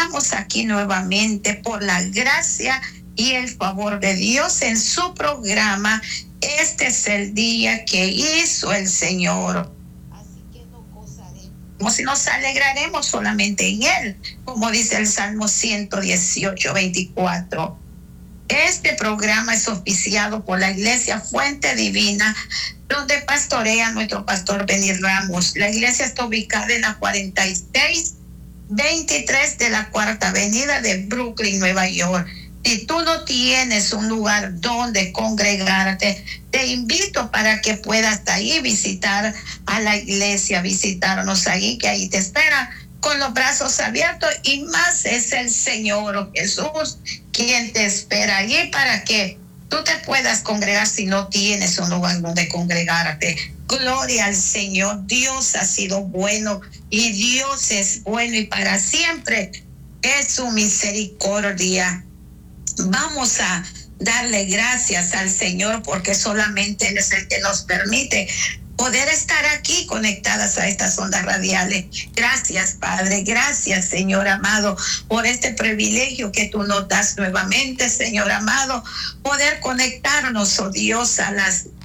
Estamos aquí nuevamente por la gracia y el favor de Dios en su programa. Este es el día que hizo el Señor. Así que no gozaremos y nos alegraremos solamente en Él, como dice el Salmo 118, 24. Este programa es oficiado por la Iglesia Fuente Divina, donde pastorea nuestro pastor Benny Ramos. La iglesia está ubicada en la 4623 de la Cuarta Avenida de Brooklyn, Nueva York. Si tú no tienes un lugar donde congregarte, te invito para que puedas ahí visitar a la iglesia, visitarnos ahí, que ahí te espera con los brazos abiertos, y más es el Señor Jesús quien te espera allí para que tú te puedas congregar si no tienes un lugar donde congregarte. Gloria al Señor. Dios ha sido bueno y Dios es bueno y para siempre es su misericordia. Vamos a darle gracias al Señor porque solamente Él es el que nos permite poder estar aquí conectadas a estas ondas radiales. Gracias, Padre. Gracias, Señor amado, por este privilegio que tú nos das nuevamente, Señor amado, poder conectarnos, oh Dios, a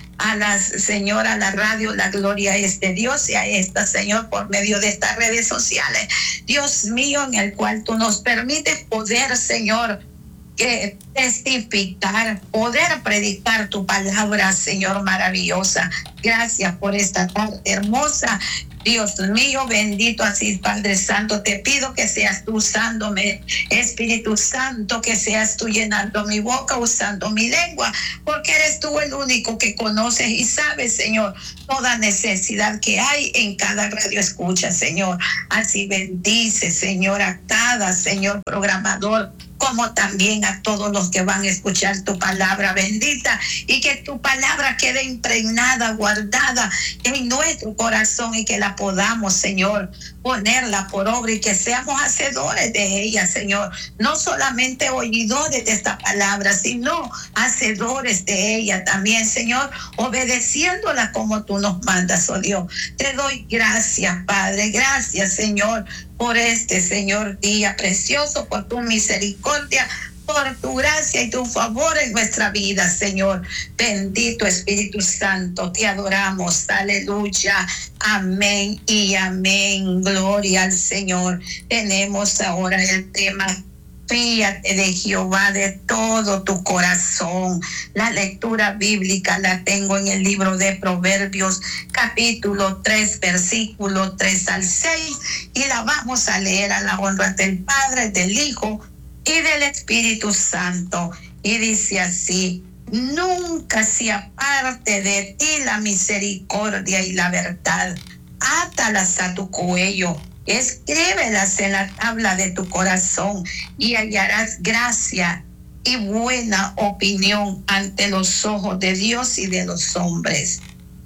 la radio, la gloria es de Dios, y a esta, Señor, por medio de estas redes sociales, Dios mío, en el cual tú nos permites poder, Señor, que testificar, poder predicar tu palabra, Señor, maravillosa. Gracias por esta tarde hermosa. Dios mío, bendito así, Padre Santo, te pido que seas tú usándome, Espíritu Santo, que seas tú llenando mi boca, usando mi lengua, porque eres tú el único que conoces y sabes, Señor, toda necesidad que hay en cada radio escucha, Señor. Así bendice, Señor, a cada, Señor, programador, como también a todos los que van a escuchar tu palabra bendita, y que tu palabra quede impregnada, guardada en nuestro corazón, y que la podamos, Señor, ponerla por obra y que seamos hacedores de ella, Señor. No solamente oidores de esta palabra, sino hacedores de ella también, Señor, obedeciéndola como tú nos mandas, oh Dios. Te doy gracias, Padre. Gracias, Señor, por este, Señor, día precioso, por tu misericordia, por tu gracia y tu favor en nuestra vida, Señor. Bendito Espíritu Santo, te adoramos. Aleluya. Amén y amén. Gloria al Señor. Tenemos ahora el tema: fíate de Jehová de todo tu corazón. La lectura bíblica la tengo en el libro de Proverbios, capítulo 3, versículo 3 al 6, y la vamos a leer a la honra del Padre, del Hijo y del Espíritu Santo. Y dice así: nunca se aparte de ti la misericordia y la verdad. Átalas a tu cuello, escríbelas en la tabla de tu corazón, y hallarás gracia y buena opinión ante los ojos de Dios y de los hombres.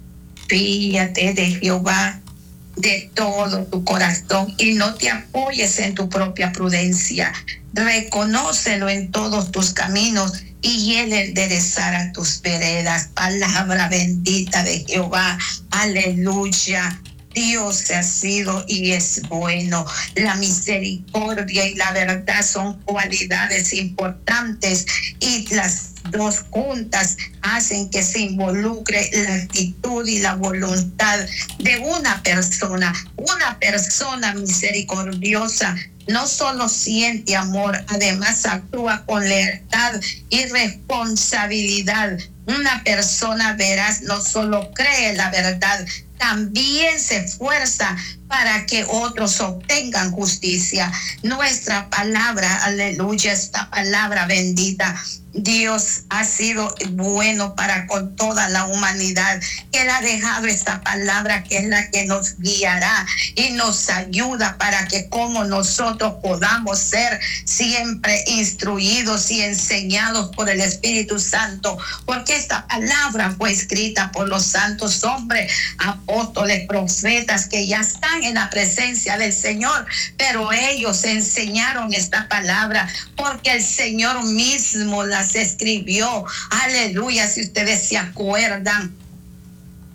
Fíate de Jehová de todo tu corazón y no te apoyes en tu propia prudencia. Reconócelo en todos tus caminos y Él enderezará tus veredas. Palabra bendita de Jehová. Aleluya. Dios ha sido y es bueno. La misericordia y la verdad son cualidades importantes, y las dos juntas hacen que se involucre la actitud y la voluntad de una persona. Una persona misericordiosa no solo siente amor, además actúa con lealtad y responsabilidad. Una persona veraz no solo cree la verdad, también se esfuerza para que otros obtengan justicia. Nuestra palabra, aleluya, esta palabra bendita. Dios ha sido bueno para con toda la humanidad. Él ha dejado esta palabra que es la que nos guiará y nos ayuda para que como nosotros podamos ser siempre instruidos y enseñados por el Espíritu Santo, porque esta palabra fue escrita por los santos hombres, apóstoles, profetas que ya están en la presencia del Señor, pero ellos enseñaron esta palabra porque el Señor mismo las escribió. Aleluya. Si ustedes se acuerdan,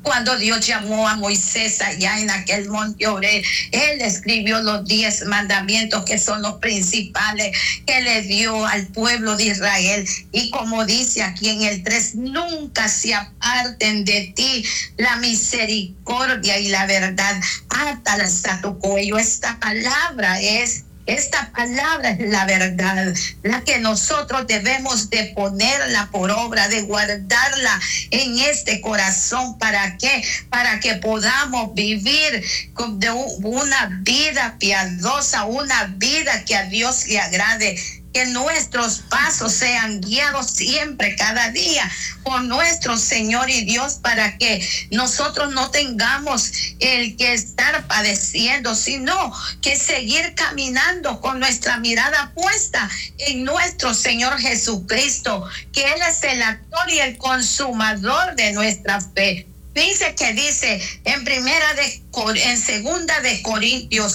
Cuando Dios llamó a Moisés allá en aquel monte Oreb, él escribió los 10 mandamientos que son los principales que le dio al pueblo de Israel. Y como dice aquí en el 3, nunca se aparten de ti la misericordia y la verdad. Átalas a tu cuello. Esta palabra es la verdad, la que nosotros debemos de ponerla por obra, de guardarla en este corazón. ¿Para qué? Para que podamos vivir de una vida piadosa, una vida que a Dios le agrade. Que nuestros pasos sean guiados siempre, cada día, por nuestro Señor y Dios, para que nosotros no tengamos el que estar padeciendo, sino que seguir caminando con nuestra mirada puesta en nuestro Señor Jesucristo, que Él es el autor y el consumador de nuestra fe. Dice en segunda de Corintios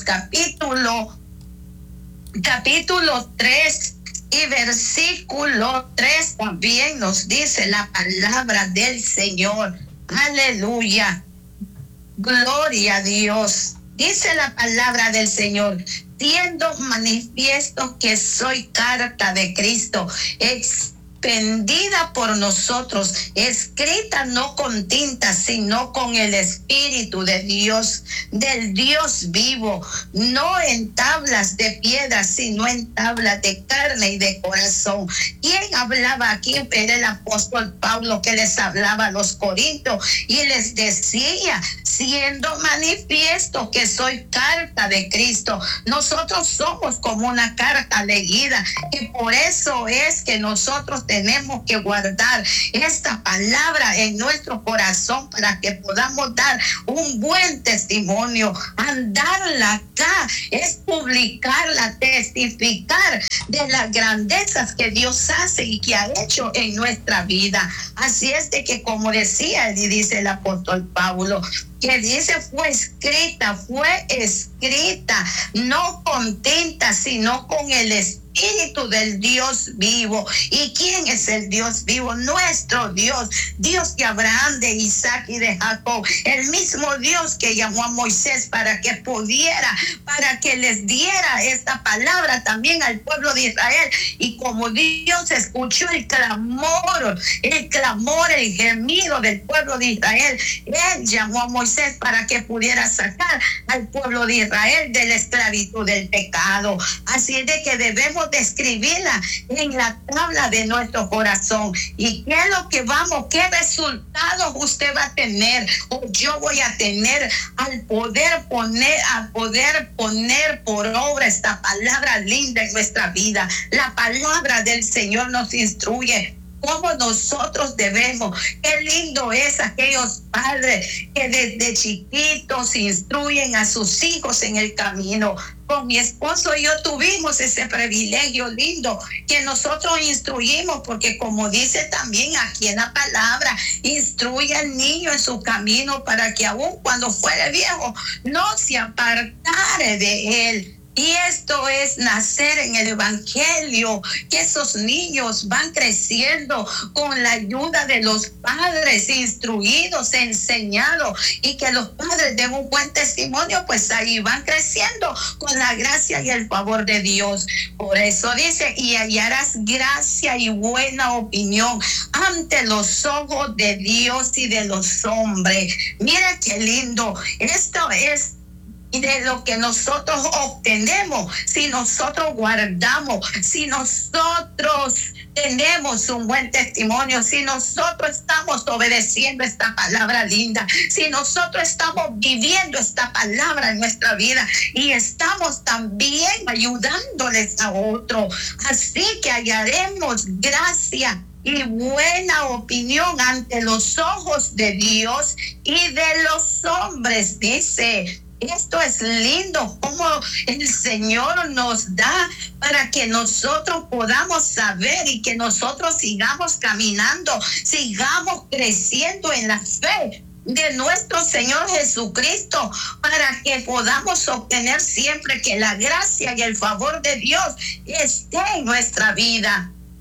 capítulo 3 y versículo 3 también nos dice la palabra del Señor. Aleluya. Gloria a Dios. Dice la palabra del Señor: siendo manifiesto que soy carta de Cristo, expendida por nosotros, escrita no con tinta, sino con el Espíritu de Dios, del Dios vivo, no en tablas de piedra, sino en tablas de carne y de corazón. ¿Quién hablaba aquí? Era el apóstol Pablo, que les hablaba a los corintios y les decía: siendo manifiesto que soy carta de Cristo. Nosotros somos como una carta leída, y por eso es que nosotros tenemos que guardar esta palabra en nuestro corazón, para que podamos dar un buen testimonio. Andarla acá es publicarla, testificar de las grandezas que Dios hace y que ha hecho en nuestra vida. Así es de que, como decía y dice el apóstol Pablo, que dice fue escrita, no con tinta, sino con el Espíritu del Dios vivo. ¿Y quién es el Dios vivo? Nuestro Dios, Dios de Abraham, de Isaac y de Jacob, el mismo Dios que llamó a Moisés para que les diera esta palabra también al pueblo de Israel. Y como Dios escuchó el clamor, el gemido del pueblo de Israel, Él llamó a Moisés para que pudiera sacar al pueblo de Israel de la esclavitud del pecado. Así es de que debemos de escribirla en la tabla de nuestro corazón. ¿Y qué es lo que qué resultados usted va a tener, o yo voy a tener, al poder poner por obra esta palabra linda en nuestra vida? La palabra del Señor nos instruye cómo nosotros debemos. Qué lindo es aquellos padres que desde chiquitos instruyen a sus hijos en el camino. Con mi esposo y yo tuvimos ese privilegio lindo, que nosotros instruimos, porque como dice también aquí en la palabra, instruye al niño en su camino, para que aun cuando fuere viejo no se apartare de él. Y esto es nacer en el Evangelio, que esos niños van creciendo con la ayuda de los padres, instruidos, enseñados, y que los padres den un buen testimonio, pues ahí van creciendo con la gracia y el favor de Dios. Por eso dice: y hallarás gracia y buena opinión ante los ojos de Dios y de los hombres. Mira qué lindo. Esto es de lo que nosotros obtenemos si nosotros guardamos, si nosotros tenemos un buen testimonio, si nosotros estamos obedeciendo esta palabra linda, si nosotros estamos viviendo esta palabra en nuestra vida y estamos también ayudándoles a otros. Así que hallaremos gracia y buena opinión ante los ojos de Dios y de los hombres. Dice: esto es lindo, como el Señor nos da para que nosotros podamos saber y que nosotros sigamos caminando, sigamos creciendo en la fe de nuestro Señor Jesucristo, para que podamos obtener siempre que la gracia y el favor de Dios esté en nuestra vida.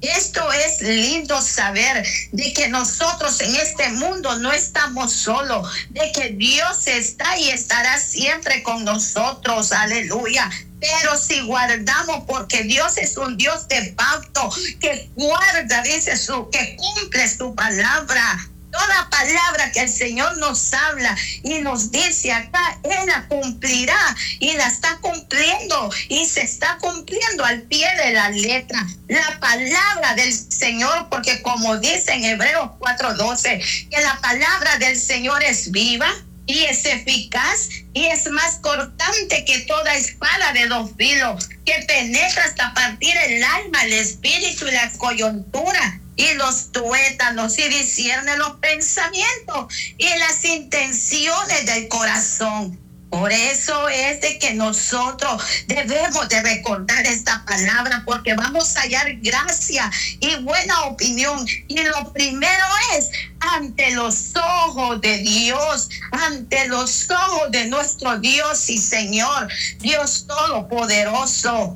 Esto es lindo saber de que nosotros en este mundo no estamos solos, de que Dios está y estará siempre con nosotros. Aleluya. Pero si guardamos, porque Dios es un Dios de pacto, que guarda, dice que cumple su palabra. Toda palabra que el Señor nos habla y nos dice acá, Él la cumplirá y la está cumpliendo y se está cumpliendo al pie de la letra. La palabra del Señor, porque como dice en Hebreos 4:12, que la palabra del Señor es viva y es eficaz y es más cortante que toda espada de dos filos, que penetra hasta partir el alma, el espíritu y las coyunturas y los tuétanos, y discierne los pensamientos y las intenciones del corazón. Por eso es de que nosotros debemos de recordar esta palabra, porque vamos a hallar gracia y buena opinión. Y lo primero es ante los ojos de Dios, ante los ojos de nuestro Dios y Señor, Dios Todopoderoso.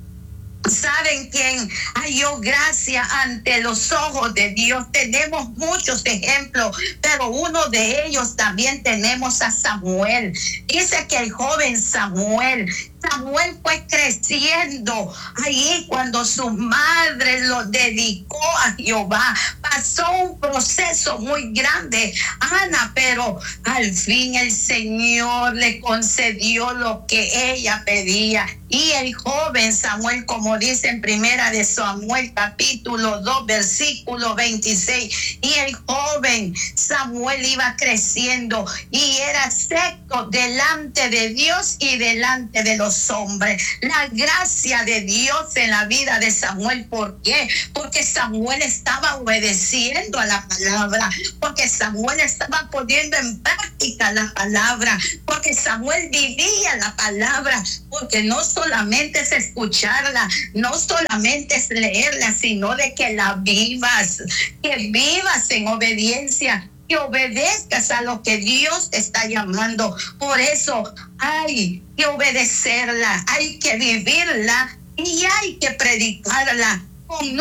¿Saben quién halló gracia ante los ojos de Dios? Tenemos muchos ejemplos, pero uno de ellos también tenemos a Samuel. Dice que el joven Samuel fue creciendo ahí cuando su madre lo dedicó a Jehová. Pasó un proceso muy grande, Ana, pero al fin el Señor le concedió lo que ella pedía. Y el joven Samuel, como dice en Primera de Samuel, capítulo 2, versículo 26, y el joven Samuel iba creciendo y era acepto delante de Dios y delante de los hombres. La gracia de Dios en la vida de Samuel, ¿por qué? Porque Samuel estaba obedeciendo a la palabra, porque Samuel estaba poniendo en práctica la palabra, porque Samuel vivía la palabra, porque no solamente es escucharla, no solamente es leerla, sino de que la vivas, que vivas en obediencia, que obedezcas a lo que Dios te está llamando. Por eso hay que obedecerla, hay que vivirla y hay que predicarla con